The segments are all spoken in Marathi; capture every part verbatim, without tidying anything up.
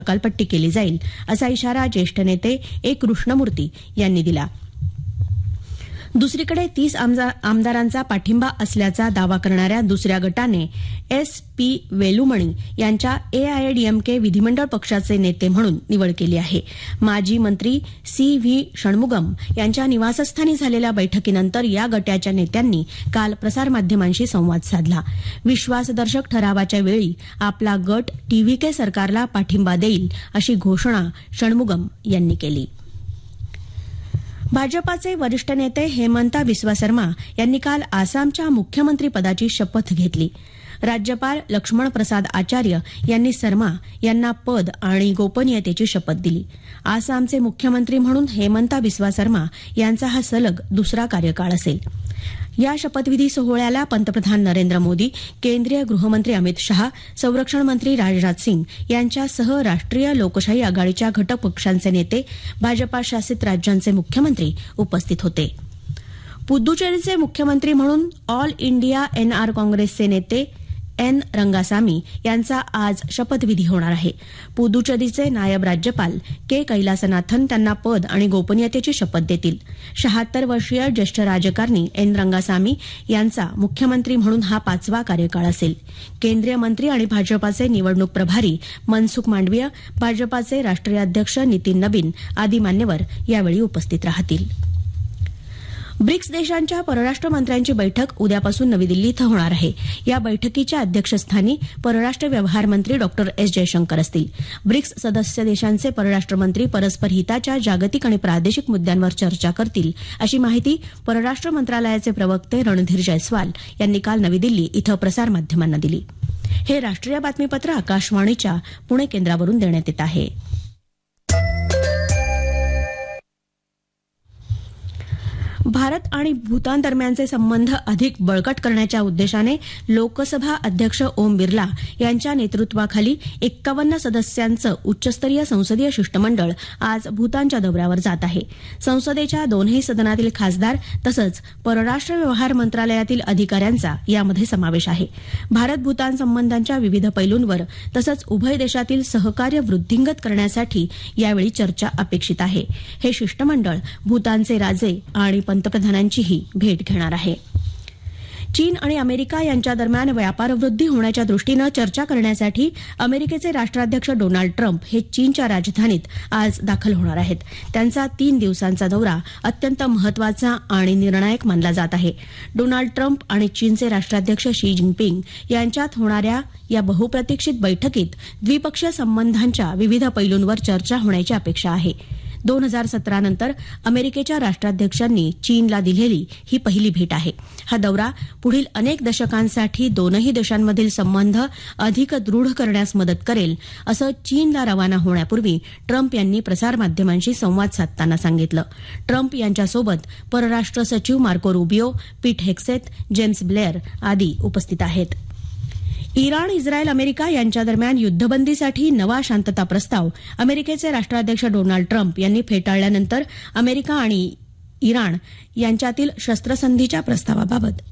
हकालपट्टी केली जाईल असा इशारा ज्येष्ठ नेते ए कृष्णमूर्ती यांनी दिला. दुसरीकडे तीस आमदारांचा पाठिंबा असल्याचा दावा करणाऱ्या दुसऱ्या गटाने एस पी वेलुमणी यांच्या एआयएडीएमके विधिमंडळ पक्षाचे नेते म्हणून निवड केली आहे. माजी मंत्री सी व्ही षण्मुगम यांच्या निवासस्थानी झालेल्या बैठकीनंतर या गटाच्या नेत्यांनी काल प्रसारमाध्यमांशी संवाद साधला. विश्वासदर्शक ठरावाच्या वेळी आपला गट टीव्हीके सरकारला पाठिंबा देईल अशी घोषणा षण्मुगम यांनी केली. भाजपाचे वरिष्ठ नेते हेमंता बिस्वा शर्मा यांनी काल आसामच्या मुख्यमंत्रीपदाची शपथ घेतली. राज्यपाल लक्ष्मण प्रसाद आचार्य यांनी शर्मा यांना पद आणि गोपनीयतेची शपथ दिली. आसामचे मुख्यमंत्री म्हणून हेमंता बिस्वा शर्मा यांचा हा सलग दुसरा कार्यकाळ असेल. या शपथविधी सोहळ्याला पंतप्रधान नरेंद्र मोदी, केंद्रीय गृहमंत्री अमित शहा, संरक्षण मंत्री राजनाथ सिंग यांच्यासह राष्ट्रीय लोकशाही आघाडीच्या घटक पक्षांचे नेते, भाजपा शासित राज्यांचे मुख्यमंत्री उपस्थित होते. पुद्दुचेरीचे मुख्यमंत्री म्हणून ऑल इंडिया एनआर काँग्रेसचे नेते एन रंगासामी यांचा आज शपथविधी होणार आहे. पुद्दुचेरीचे नायब राज्यपाल के कैलासनाथन त्यांना पद आणि गोपनीयतेची शपथ देतील. शहात्तर वर्षीय ज्येष्ठ राजकारणी एन रंगासामी यांचा मुख्यमंत्री म्हणून हा पाचवा कार्यकाळ असेल. केंद्रीय मंत्री आणि भाजपाचे निवडणूक प्रभारी मनसुख मांडवीय, भाजपाचे राष्ट्रीय अध्यक्ष नितीन नबीन आदी मान्यवर यावेळी उपस्थित राहतील. ब्रिक्स देशांच्या परराष्ट्र मंत्र्यांची बैठक उद्यापासून नवी दिल्ली इथं होणार आहे. या बैठकीच्या अध्यक्षस्थानी परराष्ट्र व्यवहार मंत्री डॉक्टर एस जयशंकर असतील. ब्रिक्स सदस्य देशांचे परराष्ट्र मंत्री परस्पर हिताच्या जागतिक आणि प्रादेशिक मुद्द्यांवर चर्चा करतील अशी माहिती परराष्ट्र मंत्रालयाचे प्रवक्ते रणधीर जयस्वाल यांनी काल नवी दिल्ली इथं प्रसारमाध्यमांना दिली. हे राष्ट्रीय बातमीपत्र आकाशवाणीच्या पुणे केंद्रावरून देण्यात येत आहे. भारत आणि भूतान दरम्यानचे संबंध अधिक बळकट करण्याच्या उद्देशाने लोकसभा अध्यक्ष ओम बिर्ला यांच्या नेतृत्वाखाली एक्कावन्न सदस्यांचं उच्चस्तरीय संसदीय शिष्टमंडळ आज भूतानच्या दौऱ्यावर जात आहे. संसदेच्या दोन्ही सदनातील खासदार तसंच परराष्ट्र व्यवहार मंत्रालयातील अधिकाऱ्यांचा यामध्ये समावेश आहे. भारत भूतान संबंधांच्या विविध पैलूंवर तसंच उभय देशातील सहकार्य वृद्धिंगत करण्यासाठी यावेळी चर्चा अपेक्षित आहे. हे शिष्टमंडळ भूतानचे राजे आणि पंतप्रधानांचीही भेट घेणार आहे. चीन आणि अमेरिका यांच्या दरम्यान व्यापार वृद्धी होण्याच्या दृष्टीनं चर्चा करण्यासाठी अमेरिकेचे राष्ट्राध्यक्ष डोनाल्ड ट्रम्प हे चीनच्या राजधानीत आज दाखल होणार आहेत. त्यांचा तीन दिवसांचा दौरा अत्यंत महत्वाचा आणि निर्णायक मानला जात आहे. डोनाल्ड ट्रम्प आणि चीनचे राष्ट्राध्यक्ष शी जिनपिंग यांच्यात होणाऱ्या या बहुप्रतीक्षित बैठकीत द्विपक्षीय संबंधांच्या विविध पैलूंवर चर्चा होण्याची अपेक्षा आहे. दोन हजार सतरा नंतर अमेरिकेच्या राष्ट्राध्यक्षांनी चीनला दिलेली ही पहिली भेट आहे. हा दौरा पुढील अनेक दशकांसाठी दोनही देशांमधील संबंध अधिक दृढ करण्यास मदत करेल असं चीनला रवाना होण्यापूर्वी ट्रम्प यांनी प्रसारमाध्यमांशी संवाद साधताना सांगितलं. ट्रम्प यांच्यासोबत परराष्ट्र सचिव मार्को रुबियो, पीट हेक्सेथ, जेम्स ब्लेअर आदी उपस्थित आहेत. इराण, इस्रायल, अमेरिका यांच्या दरम्यान युद्धबंदीसाठी नवा शांतता प्रस्ताव अमेरिकेचे राष्ट्राध्यक्ष डोनाल्ड ट्रम्प यांनी फेटाळल्यानंतर अमेरिका आणि इराण यांच्यातील शस्त्रसंधीच्या प्रस्तावाबाबत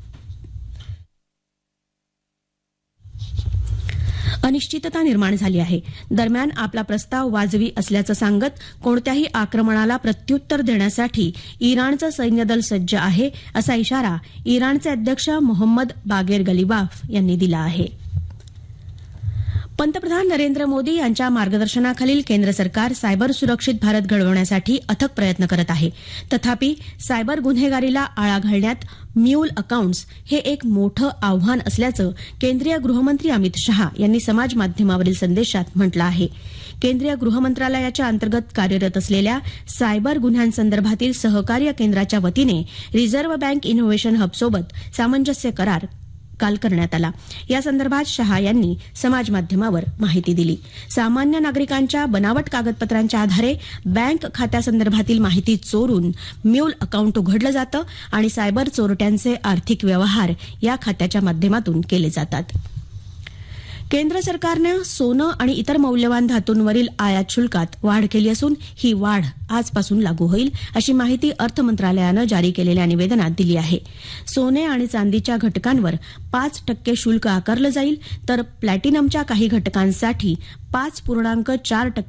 अनिश्चितता निर्माण झाली आहे. दरम्यान आपला प्रस्ताव वाजवी असल्याचं सांगत कोणत्याही आक्रमणाला प्रत्युत्तर देण्यासाठी इराणचं सैन्यदल सज्ज आहे असा इशारा इराणचे अध्यक्ष मोहम्मद बागेर गलिबाफ यांनी दिला आहे. पंतप्रधान नरेंद्र मोदी यांच्या मार्गदर्शनाखालील केंद्र सरकार सायबर सुरक्षित भारत घडवण्यासाठी अथक प्रयत्न करत आहे. तथापि सायबर गुन्हेगारीला आळा घालण्यात म्यूल अकाउंट्स हे एक मोठं आव्हान असल्याचं केंद्रीय गृहमंत्री अमित शहा यांनी समाज माध्यमावरील संदेशात म्हटलं आहे. केंद्रीय गृहमंत्रालयाच्या अंतर्गत कार्यरत असलेल्या सायबर गुन्ह्यांसंदर्भातील सहकार्य केंद्राच्या वतीने रिझर्व्ह बँक इनोव्हेशन हबसोबत सामंजस्य करार काल करण्यात आला. यासंदर्भात शहा यांनी समाजमाध्यमावर माहिती दिली. सामान्य नागरिकांच्या बनावट कागदपत्रांच्या आधारे बँक खात्यासंदर्भातील माहिती चोरून म्यूल अकाउंट उघडलं जातं आणि सायबर चोरट्यांचे आर्थिक व्यवहार या खात्याच्या माध्यमातून केले जातात. केंद्र सरकारनं सोनं आणि इतर मौल्यवान धातूंवरील आयात शुल्कात वाढ केली असून ही वाढ आजपासून लागू होईल अशी माहिती अर्थ मंत्रालयानं जारी केलेल्या निवेदनात दिली आहे. सोने आणि चांदीच्या घटकांवर पाच टक्के शुल्क आकारलं जाईल तर प्लॅटिनमच्या काही घटकांसाठी पाच पूर्णांक चार टक्के